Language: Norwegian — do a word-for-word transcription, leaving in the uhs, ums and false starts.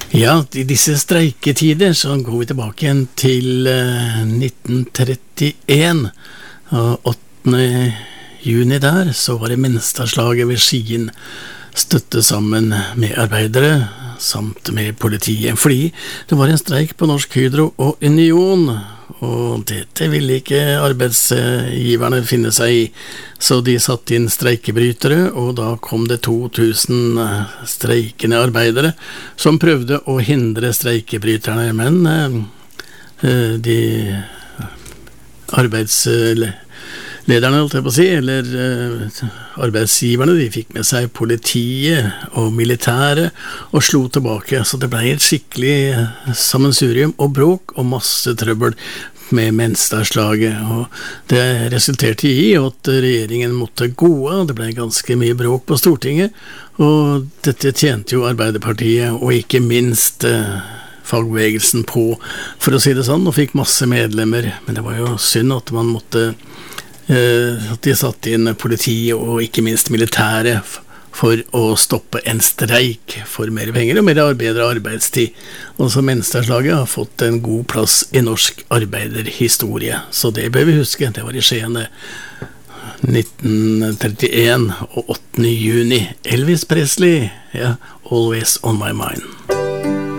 Ja, i disse streiketider så går vi tilbake igjen til eh, nitten trettien, og åttende juni der så var det Menstadslaget ved Skien, støtte sammen med arbeidere samt med politiet, fordi det var en streik på Norsk Hydro og Union, og dette ville ikke arbeidsgiverne finne seg i, så de satte inn streikebrytere, og da kom det to tusen streikende arbeidere som prøvde å hindre streikebryterne, men eh, de arbeidslederne, holdt jeg på å si, eller eh, arbeidsgiverne, de fikk med seg politiet og militæret og slo tilbake, så det ble et skikkelig sammensurium og bråk og masse trøbbel med Menstadslaget, og det resulterte i at regjeringen måtte gå av. Det ble ganske mye bråk på Stortinget, og dette tjente jo Arbeiderpartiet og ikke minst eh, fagbevegelsen på, for å si det sånn, og fikk masse medlemmer, men det var jo synd at man måtte eh, at de satte inn politiet og ikke minst militæret for å stoppe en streik for mer penger og mer bedre arbeidstid. Og så Menstadslaget har fått en god plass i norsk arbeiderhistorie, så det bør vi huske. Det var i Skien nitten trettien og åttende juni. Elvis Presley, ja, Always on my mind.